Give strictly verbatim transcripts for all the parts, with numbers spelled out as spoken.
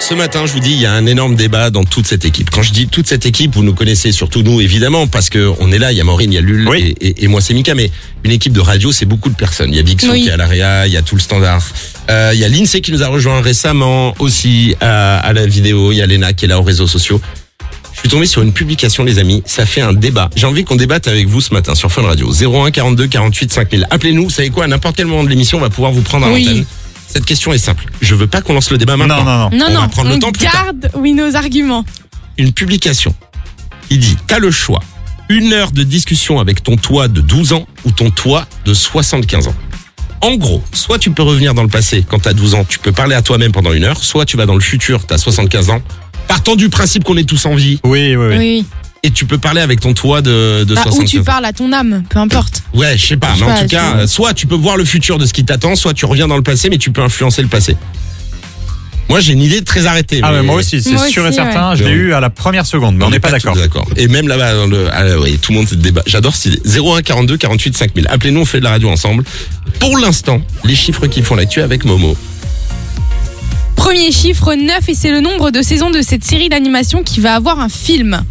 Ce matin, je vous dis, il y a un énorme débat dans toute cette équipe. Quand je dis toute cette équipe, vous nous connaissez, surtout nous, évidemment, parce que on est là, il y a Maureen, il y a Lul, oui. et, et, et moi, c'est Mika, mais une équipe de radio, c'est beaucoup de personnes. Il y a Big Sou oui. qui est à l'Aria, il y a tout le standard. Euh, il y a Lindsay qui nous a rejoint récemment aussi à, à la vidéo, il y a Léna qui est là aux réseaux sociaux. Je suis tombé sur une publication, les amis, ça fait un débat. J'ai envie qu'on débatte avec vous ce matin sur Fun Radio. zéro un quarante-deux quarante-huit cinq mille. Appelez-nous, vous savez quoi, à n'importe quel moment de l'émission, on va pouvoir vous prendre à Oui. l'antenne. Cette question est simple. Je veux pas qu'on lance le débat maintenant. Non, non, non. Non, on non, va prendre on le temps plus tard. garde, oui, nos arguments. Une publication qui dit t'as le choix, une heure de discussion avec ton toi de douze ans ou ton toi de soixante-quinze ans. En gros, soit tu peux revenir dans le passé quand t'as douze ans, tu peux parler à toi-même pendant une heure, soit tu vas dans le futur, t'as soixante-quinze ans, partant du principe qu'on est tous en vie, Oui, oui, oui. Oui. et tu peux parler avec ton toi de, de Bah, ou soixante-quinze tu ans. parles à ton âme, peu importe. Ouais, je sais pas, Je sais mais en pas, tout tu cas, vois. euh, soit tu peux voir le futur de ce qui t'attend, soit tu reviens dans le passé, mais tu peux influencer le passé. Moi, j'ai une idée très arrêtée. Ah, mais moi aussi, c'est Moi sûr aussi, et certain. ouais. Je l'ai Ouais. eu à la première seconde, mais on n'est pas d'accord. tous d'accord. Et même là-bas, dans le, ah, oui, tout le monde se débat. J'adore cette idée. zéro un quarante-deux quarante-huit cinq mille. Appelez-nous, on fait de la radio ensemble. Pour l'instant, les chiffres qui font l'actu avec Momo. Premier chiffre, neuf, et c'est le nombre de saisons de cette série d'animation qui va avoir un film.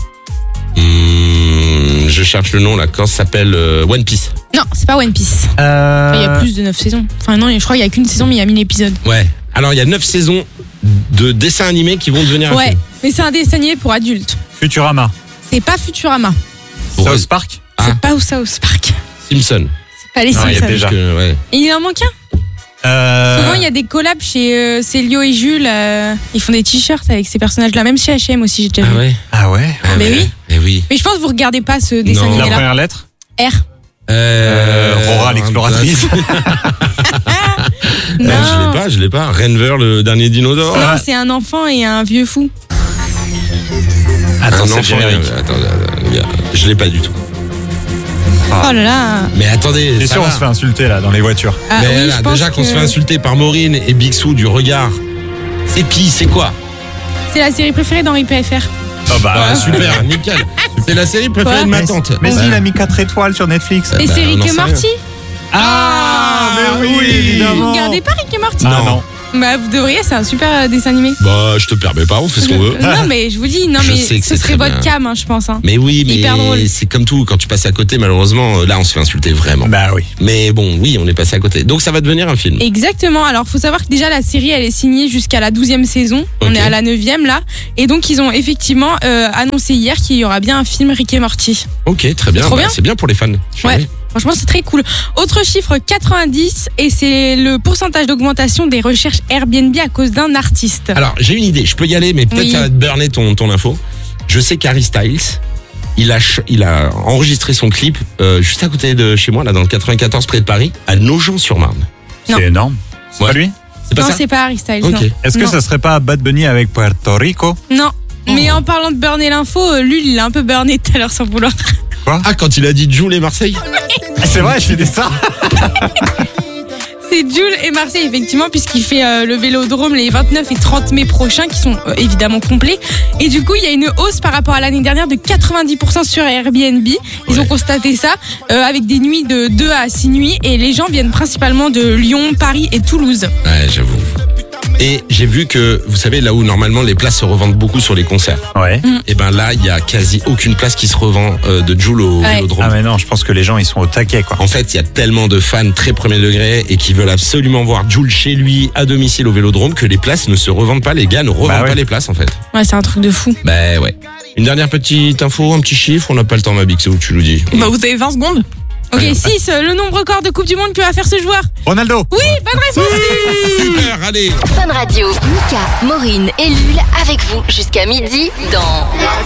Hum, je cherche le nom là. Quand ça s'appelle euh, One Piece. Non, c'est pas One Piece. Euh... Enfin, il y a plus de neuf saisons. Enfin non, je crois qu'il y a qu'une saison, mais il y a mille épisodes. Ouais. Alors, il y a neuf saisons de dessins animés qui vont devenir un Ouais, film. mais c'est un dessin animé pour adultes. Futurama. C'est pas Futurama. Pour South Park. Ah. C'est pas South Park. Simpson. C'est pas les Non, il y a Simpsons. déjà. Que, ouais. Et il en manque un. Euh... Souvent, il y a des collabs chez euh, Célio et Jules. euh, ils font des t-shirts avec ces personnages-là. Même chez H et M aussi, j'ai déjà Ah vu. ouais. Ah ouais. Ah Mais ouais. oui. Eh oui. Mais je pense que vous regardez pas ce dessin Non. La animé-là. première lettre. R. Euh, Rora l'exploratrice. Euh, Non. je l'ai pas, je l'ai pas. Renver, le dernier dinosaure. Non, c'est un enfant et un vieux fou. Attends, Un c'est le enfant, générique. euh, attends, euh, gars, je l'ai pas du tout. Ah. Oh là là. Mais attendez, C'est ça sûr, va. on se fait insulter là dans les voitures. Ah, Mais oui, là, je pense déjà qu'on que se fait insulter par Maureen et Big Sou du regard. C'est qui, c'est quoi? c'est la série préférée d'Henri P F R. Oh bah Ah, super, nickel. C'est la série préférée Quoi de ma Mais, tante. mais Ouais. si, il a mis quatre étoiles sur Netflix. Et bah, c'est on Rick en et sait Morty. Ah, mais oui, évidemment. Vous regardez pas Rick et Morty? Ah Non. non. Bah, vous devriez, c'est un super euh, dessin animé. Bah, je te permets pas, on fait ce qu'on veut. Non, mais je vous dis, non, Je mais sais que ce c'est serait très votre bien. cam, hein, je pense. Hein. Mais oui, Hyper drôle. mais c'est comme tout, quand tu passes à côté, malheureusement, euh, là, on se fait insulter vraiment. Bah oui. Mais bon, oui, on est passé à côté. Donc, ça va devenir un film. Exactement. Alors, faut savoir que déjà la série, elle est signée jusqu'à la douzième saison. On Ok. est à la neuvième là, et donc ils ont effectivement euh, annoncé hier qu'il y aura bien un film Rick et Morty. Ok, très bien. trop Bah, bien. c'est bien pour les fans. Je suis Ouais. ravi. Franchement, c'est très cool. Autre chiffre, quatre-vingt-dix, et c'est le pourcentage d'augmentation des recherches Airbnb à cause d'un artiste. Alors, j'ai une idée. Je peux y aller, mais peut-être Oui. ça va te burner ton, ton info. Je sais qu'Harry Styles, il a, ch- il a enregistré son clip euh, juste à côté de chez moi, là, dans le quatre-vingt-quatorze, près de Paris, à Nogent-sur-Marne. Non. C'est énorme. C'est Ouais. pas lui. C'est pas non, ça? c'est pas Harry Styles. Ok. Non. Est-ce que Non. ça serait pas Bad Bunny avec Puerto Rico? Non. Oh. Mais en parlant de burner l'info, euh, lui, il l'a un peu burné tout à l'heure sans vouloir. Ah, quand il a dit Jules et Marseille? Ah, c'est vrai, j'ai dit ça. C'est Jules et Marseille, effectivement, puisqu'il fait euh, le Vélodrome les vingt-neuf et trente mai prochains, qui sont euh, évidemment complets. Et du coup, il y a une hausse par rapport à l'année dernière de quatre-vingt-dix pour cent sur Airbnb. Ils Ouais. ont constaté ça euh, avec des nuits de deux à six nuits. Et les gens viennent principalement de Lyon, Paris et Toulouse. Ouais, j'avoue. Et j'ai vu que, vous savez, là où normalement les places se revendent beaucoup sur les concerts, Ouais. et ben là, il y a quasi aucune place qui se revend euh, de Jules au Ouais. Vélodrome. Ah mais non, je pense que les gens ils sont au taquet quoi. En fait, il y a tellement de fans très premier degré et qui veulent absolument voir Jules chez lui à domicile au Vélodrome que les places ne se revendent pas, les gars ne revendent Bah ouais. pas les places en fait. Ouais, c'est un truc de fou. Bah ouais. Une dernière petite info, un petit chiffre, on n'a pas le temps ma big, c'est où tu nous dis. Bah, vous avez vingt secondes. Ok, Ouais. six, le nombre record de Coupe du Monde que va faire ce joueur. Ronaldo. Oui, bonne réponse. Super, allez. Fun Radio, Mika, Maureen et Lul avec vous jusqu'à midi dans